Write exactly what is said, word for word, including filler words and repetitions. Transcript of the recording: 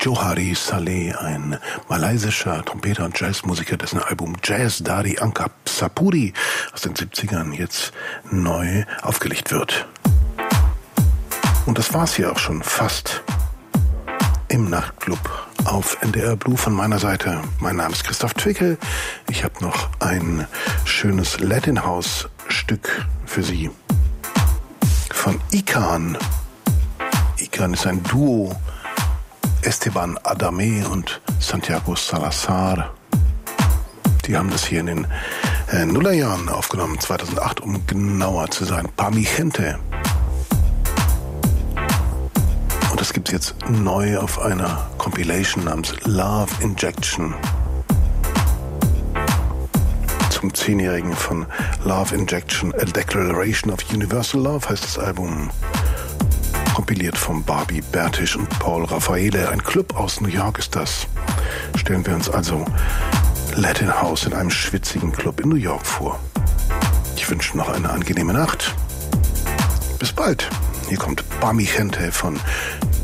Johari Saleh, ein malaysischer Trompeter und Jazzmusiker, dessen Album Jazz Dari Angkap Sapuri aus den siebzigern jetzt neu aufgelegt wird. Und das war's hier auch schon fast im Nachtclub auf N D R Blue von meiner Seite. Mein Name ist Christoph Twickel. Ich habe noch ein schönes Latin House Stück für Sie von Ican. Ican ist ein Duo. Esteban Adame und Santiago Salazar. Die haben das hier in den äh, Nullerjahren aufgenommen, zweitausendacht, um genauer zu sein. Pa mi gente. Und das gibt's jetzt neu auf einer Compilation namens Love Injection. Zum Zehnjährigen von Love Injection, A Declaration of Universal Love heißt das Album. Kompiliert von Barbie Bertisch und Paul Raffaele. Ein Club aus New York ist das. Stellen wir uns also Latin House in einem schwitzigen Club in New York vor. Ich wünsche noch eine angenehme Nacht. Bis bald. Hier kommt Pa mi gente von